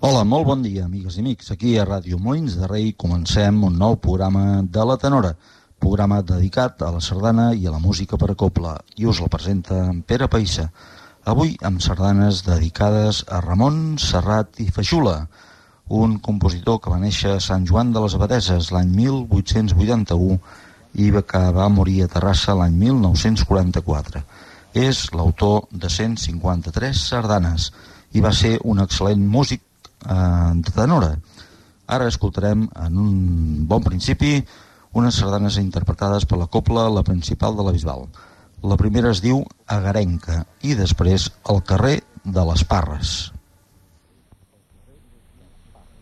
Hola, molt bon dia, amigues i amics. Aquí a Ràdio Molins de Rei comencem un nou programa de La Tenora, programa dedicat a la sardana i a la música per a cobla, i us el presenta en Pere Païssa. Avui amb sardanes dedicades a Ramon Serrat i Faixula, un compositor que va néixer a Sant Joan de les Abadesses l'any 1881 i que va morir a Terrassa l'any 1944. És l'autor de 153 sardanes i va ser un excel·lent músic de tenora. Ara escoltarem en un bon principi unes sardanes interpretades per la cobla La Principal de la Bisbal. La primera es diu Agarenca i després El carrer de les Parres.